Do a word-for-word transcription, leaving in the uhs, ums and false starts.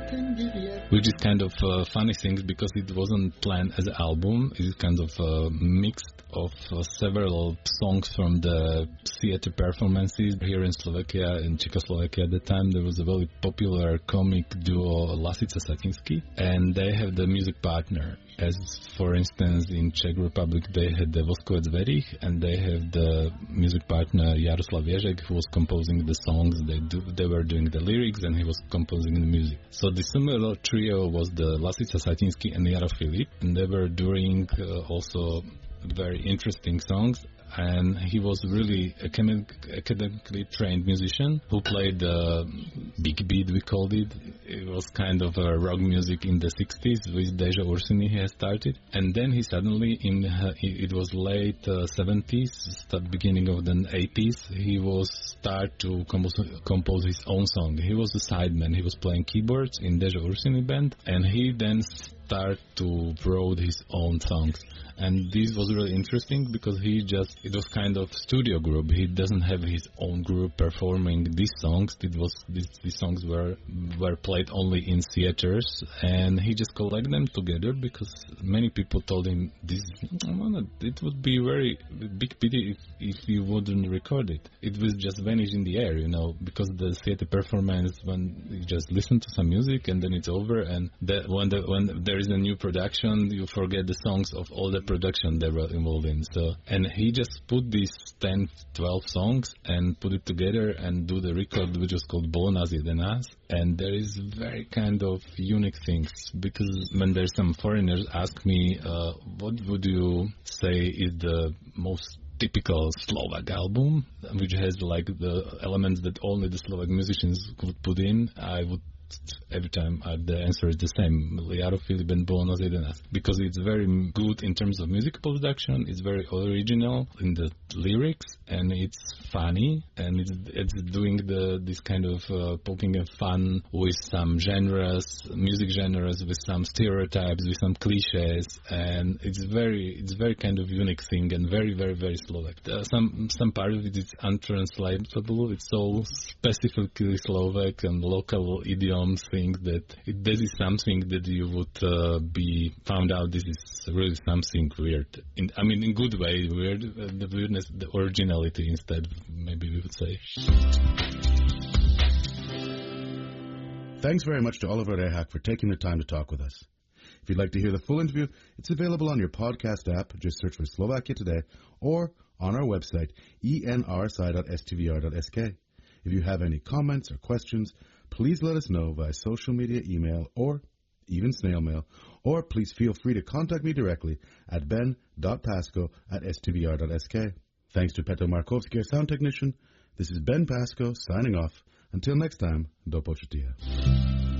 which is kind of uh, funny thing because it wasn't planned as an album. It is kind of a mix of uh, several songs from the theater performances here in Slovakia, in Czechoslovakia at the time. There was a very popular comic duo, Lasica Satinsky, and they have the music partner. As, for instance, in Czech Republic, they had the Voskovec Verich, and they have the music partner Jaroslav Ježek, who was composing the songs. They do, they were doing the lyrics, and he was composing the music. So the similar trio was the Lasica Satinsky and Jaro Filip, and they were doing uh, also very interesting songs. And he was really a academically trained musician who played uh, big beat, we called it. It was kind of a rock music in the sixties with Deja Ursini he had started. And then he suddenly, in uh, it was late uh, seventies, start beginning of the eighties, he was start to compose, compose his own song. He was a sideman. He was playing keyboards in Deja Ursini band, and he then started to write his own songs. And this was really interesting because he just, it was kind of studio group. He doesn't have his own group performing these songs. It was, these, these songs were, were played only in theaters, and he just collected them together because many people told him this, it would be very big pity if, if you wouldn't record it. It would just vanish in the air, you know, because the theater performance, when you just listen to some music and then it's over, and the, when, the, when there is a new production, you forget the songs of all the production they were involved in. So, and he just put these ten, twelve songs and put it together and do the record, which was called Bolo nás jedenáct. And there is very kind of unique things, because when there's some foreigners ask me, uh, what would you say is the most typical Slovak album, which has like the elements that only the Slovak musicians could put in, I would every time uh, the answer is the same, Jaro Filip and Bolo nás jedenáct, because it's very good in terms of musical production, it's very original in the lyrics, and it's funny, and it's, it's doing the this kind of uh, poking at fun with some genres, music genres, with some stereotypes, with some cliches, and it's very it's very kind of unique thing, and very very very Slovak. Uh, some some part of it is untranslatable. It's so specifically Slovak and local idiom thing that it, this is something that you would uh, be found out this is really something weird. In, I mean, in good way, weird. Uh, the weirdness, the originality instead, maybe we would say. Thanks very much to Oliver Rehak for taking the time to talk with us. If you'd like to hear the full interview, it's available on your podcast app. Just search for Slovakia Today, or on our website, e n r s i dot s t v r dot s k. If you have any comments or questions, please let us know via social media, email, or even snail mail, or please feel free to contact me directly at ben dot pasco at s t v r dot s k. Thanks to Petr Markovsky, our sound technician. This is Ben Pasco signing off. Until next time, do počutia.